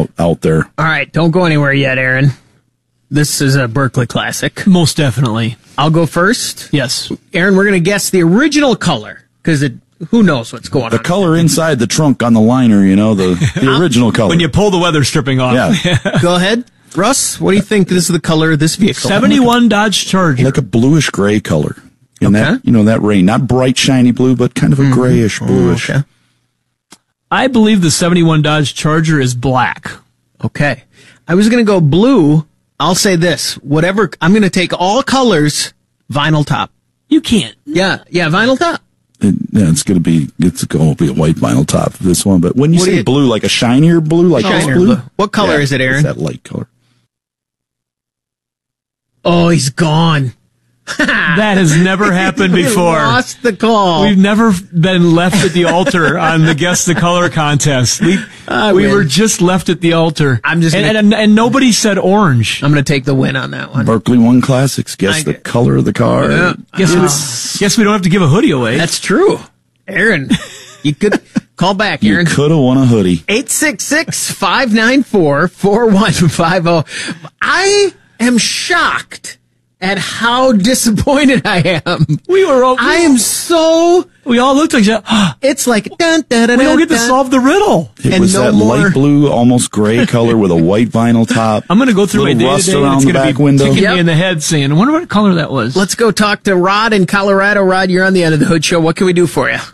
out there. All right, don't go anywhere yet, Aaron. This is a Berkeley classic. Most definitely. I'll go first. Yes. Aaron, we're going to guess the original color, because who knows what's going on. The color inside the trunk on the liner, the original color. When you pull the weather stripping off. Yeah. Go ahead. Russ, what do you think this is the color of this vehicle? 71 Dodge Charger. Like a bluish gray color. In Okay. that rain. Not bright, shiny blue, but kind of a grayish, bluish. Okay. I believe the 71 Dodge Charger is black. Okay. I was going to go blue. I'll say this. Whatever. I'm going to take all colors, vinyl top. You can't. Yeah, vinyl top. It's going to be a white vinyl top for this one. But when you What do say you- blue, like a shinier blue, like this Shinier blue? blue. What color is it, Aaron? It's that light color. Oh, he's gone. That has never happened before. We lost the call. We've never been left at the altar on the Guess the Color contest. We win. were just left at the altar. I'm just and nobody said orange. I'm going to take the win on that one. Berkeley One Classics. Guess the color of the car. Yeah. Guess we don't have to give a hoodie away. That's true. Aaron, you could call back, You Aaron. could have won a hoodie. 866-594-4150. I am shocked at how disappointed I am. we were all. I am so. We all looked like that. It's like dun, dun, dun, We don't get to dun. solve the riddle. It And was no that more. light blue, almost gray color with a white vinyl top. I'm going to go through my Little day rust today, and around it's the going to back be window. kicking Yep. me in the head, saying, "I wonder what color that was." Let's go talk to Rod in Colorado. Rod, you're on the end of the Hood Show. What can we do for you?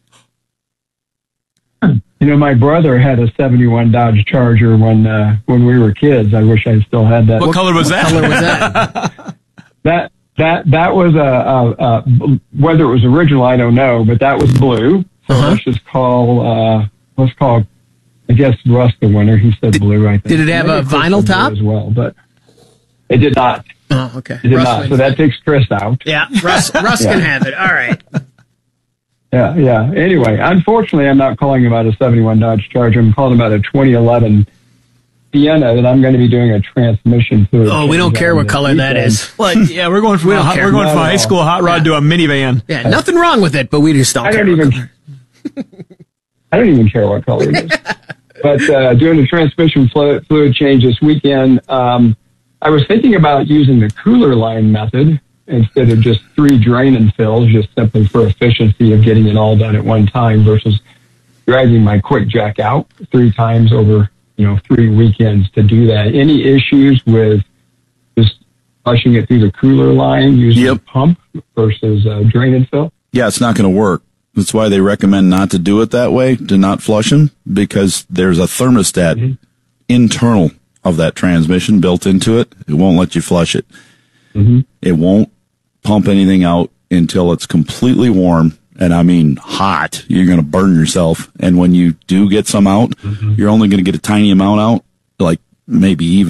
My brother had a 71 Dodge Charger when we were kids. I wish I still had that. What color was that? Color was that? That was whether it was original, I don't know, but that was blue. So let's just call, I guess, Russ the winner. He said blue, I think. Did it have Maybe a Chris vinyl said blue top? as well, but it did not. Oh, okay. It did Russ not. wins So that takes Chris out. Yeah, Russ can have it. All right. Yeah. Anyway, unfortunately, I'm not calling about a 71 Dodge Charger. I'm calling about a 2011 Sienna that I'm going to be doing a transmission fluid. Oh, we don't change care on what this color that weekend. is. Well, yeah, we're going from We don't care. a Not at high all. school hot rod to a minivan. Yeah, nothing wrong with it, but we just don't I care. don't what even. color. I don't even care what color it is. But doing the transmission fluid change this weekend, I was thinking about using the cooler line method instead of just 3 drain and fills, just simply for efficiency of getting it all done at one time versus dragging my quick jack out 3 times over 3 weekends to do that. Any issues with just flushing it through the cooler line using a pump versus drain and fill? Yeah, it's not going to work. That's why they recommend not to do it that way, to not flush them, because there's a thermostat internal of that transmission built into it. It won't let you flush it. It won't pump anything out until it's completely warm, and I mean hot. You're going to burn yourself. And when you do get some out, you're only going to get a tiny amount out, like maybe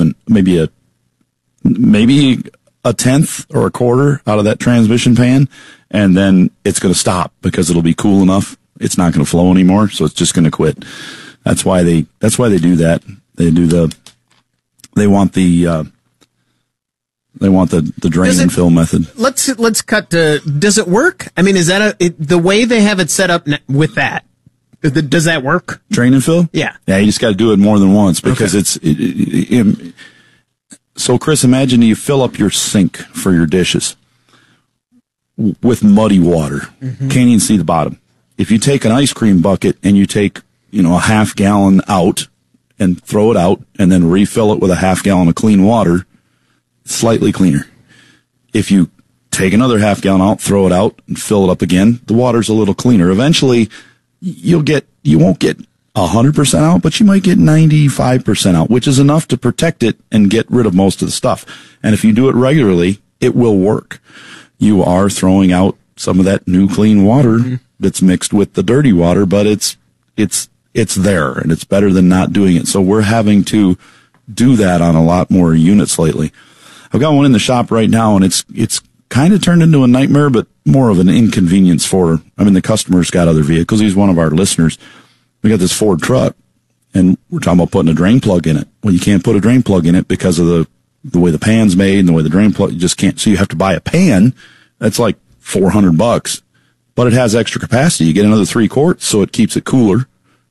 a tenth or a quarter out of that transmission pan, and then it's going to stop because it'll be cool enough. It's not going to flow anymore, so it's just going to quit. That's why they do that. They want the drain and fill method. Let's cut to. Does it work? I mean, is that the way they have it set up with that? Does that work? Drain and fill? Yeah. Yeah, you just got to do it more than once because so Chris, imagine you fill up your sink for your dishes with muddy water. Can't even see the bottom. If you take an ice cream bucket and you take, a half gallon out and throw it out and then refill it with a half gallon of clean water, slightly cleaner. If you take another half gallon out, throw it out and fill it up again, the water's a little cleaner. Eventually you won't get 100% out, but you might get 95% out, which is enough to protect it and get rid of most of the stuff. And if you do it regularly, it will work. You are throwing out some of that new clean water that's mixed with the dirty water, but it's there and it's better than not doing it. So we're having to do that on a lot more units lately. I've got one in the shop right now, and it's kind of turned into a nightmare, but more of an inconvenience the customer's got other vehicles. He's one of our listeners. We got this Ford truck, and we're talking about putting a drain plug in it. Well, you can't put a drain plug in it because of the way the pan's made and the way the drain plug, you just can't. So you have to buy a pan. That's like $400, but it has extra capacity. You get another 3 quarts, so it keeps it cooler.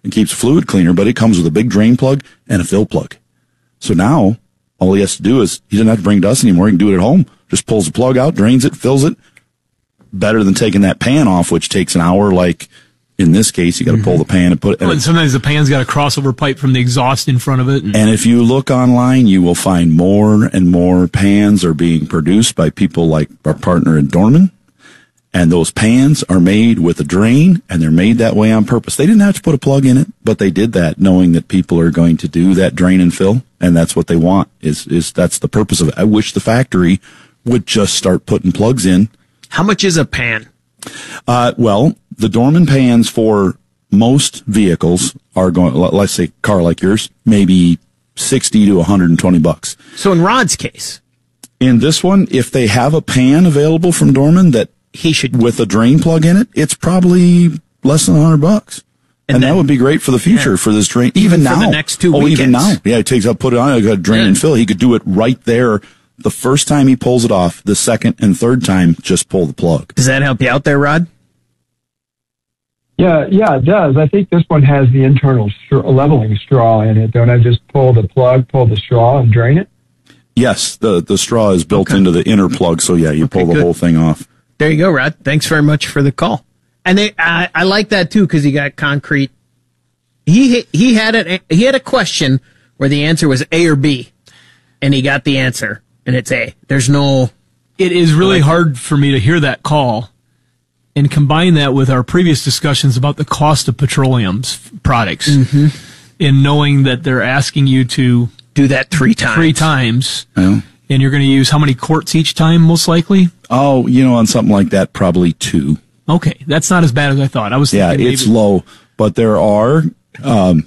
and keeps fluid cleaner, but it comes with a big drain plug and a fill plug. So now all he has to do is he doesn't have to bring to us anymore. He can do it at home. Just pulls the plug out, drains it, fills it. Better than taking that pan off, which takes an hour. Like in this case, you got to pull the pan and put it. Well, and sometimes the pan's got a crossover pipe from the exhaust in front of it. And if you look online, you will find more and more pans are being produced by people like our partner in Dorman. And those pans are made with a drain, and they're made that way on purpose. They didn't have to put a plug in it, but they did that knowing that people are going to do that drain and fill, and that's what they want. Is that's the purpose of it. I wish the factory would just start putting plugs in. How much is a pan? Well, the Dorman pans for most vehicles are going, let's say a car like yours, maybe $60 to $120. So in Rod's case, in this one, if they have a pan available from Dorman that he should, with a drain plug in it, it's probably less than $100. And that would be great for the future, for this drain. Even now. For the next 2 weekends. Even now. Yeah, it takes up, put it on, I got drain and fill. He could do it right there. The first time he pulls it off, the second and third time, just pull the plug. Does that help you out there, Rod? Yeah, it does. I think this one has the internal leveling straw in it. Don't I just pull the plug, pull the straw, and drain it? Yes, the straw is built into the inner plug, so yeah, you pull the whole thing off. There you go, Rod. Thanks very much for the call. And I like that too because he got concrete. He had a question where the answer was A or B, and he got the answer, and it's A. There's no. It is really hard for me to hear that call and combine that with our previous discussions about the cost of petroleum products, in knowing that they're asking you to do that 3 times. 3 times. Yeah. And you're going to use how many quarts each time, most likely? Oh, on something like that, probably 2. Okay, that's not as bad as I thought. I was thinking it's low, but there are, my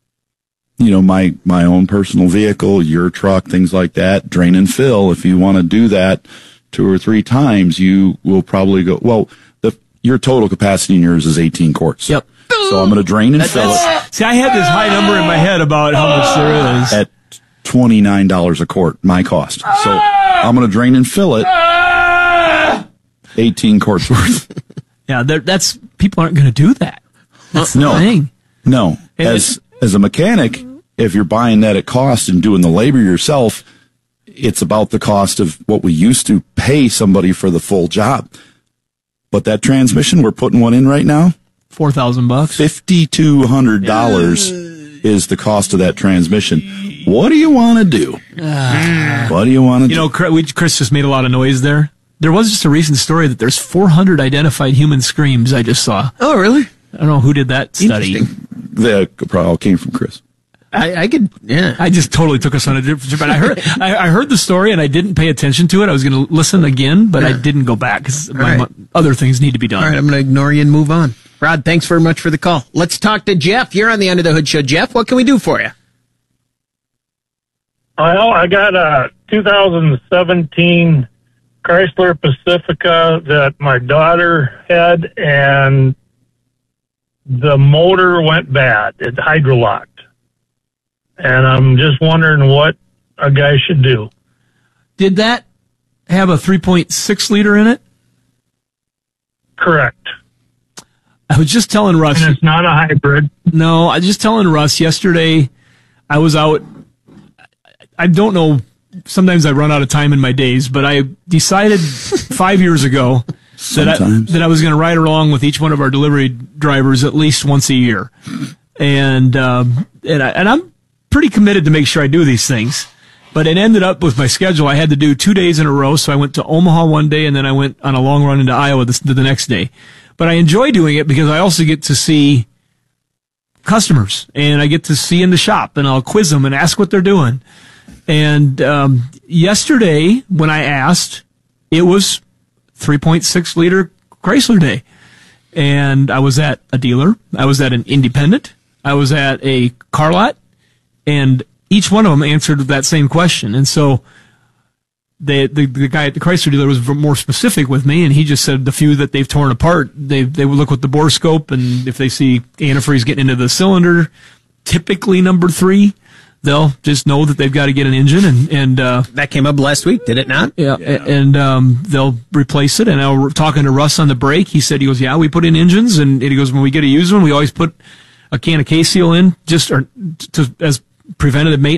own personal vehicle, your truck, things like that, drain and fill. If you want to do that 2 or 3 times, you will probably go, well, your total capacity in yours is 18 quarts. Yep. So I'm going to drain and fill it. See, I had this high number in my head about how much there is. At $29 a quart, my cost. So I'm going to drain and fill it. 18 quarts worth. Yeah, that's people aren't going to do that. That's the thing. No. As a mechanic, if you're buying that at cost and doing the labor yourself, it's about the cost of what we used to pay somebody for the full job. But that transmission, we're putting one in right now. $4,000. $5,200 is the cost of that transmission. What do you want to do? What do you want to do? Chris just made a lot of noise there. There was just a recent story that there's 400 identified human screams I just saw. Oh, really? I don't know who did that study. They probably all came from Chris. I could, yeah. I just totally took us on a different trip. But I heard the story and I didn't pay attention to it. I was going to listen again, but I didn't go back because other things need to be done. All right, I'm going to ignore you and move on. Rod, thanks very much for the call. Let's talk to Jeff. You're on the Under the Hood Show. Jeff, what can we do for you? Well, I got a 2017 Chrysler Pacifica that my daughter had, and the motor went bad. It hydrolocked. And I'm just wondering what a guy should do. Did that have a 3.6 liter in it? Correct. I was just telling Russ. And it's not a hybrid. No, I was just telling Russ yesterday. I was out. I don't know. Sometimes I run out of time in my days, but I decided 5 years ago that I was going to ride along with each one of our delivery drivers at least once a year, and I'm pretty committed to make sure I do these things. But it ended up with my schedule. I had to do 2 days in a row, so I went to Omaha one day, and then I went on a long run into Iowa the next day. But I enjoy doing it because I also get to see customers, and I get to see in the shop, and I'll quiz them and ask what they're doing. And yesterday, when I asked, it was 3.6 liter Chrysler day. And I was at a dealer. I was at an independent. I was at a car lot. And each one of them answered that same question. And so the guy at the Chrysler dealer was more specific with me, and he just said the few that they've torn apart, they would look with the bore scope, and if they see antifreeze getting into the cylinder, typically number 3, they'll just know that they've got to get an engine, and that came up last week, did it not? Yeah. And they'll replace it. And I was talking to Russ on the break. He goes, yeah, we put in engines, and he goes, when we get a used one, we always put a can of K-Seal in, just as preventative maintenance.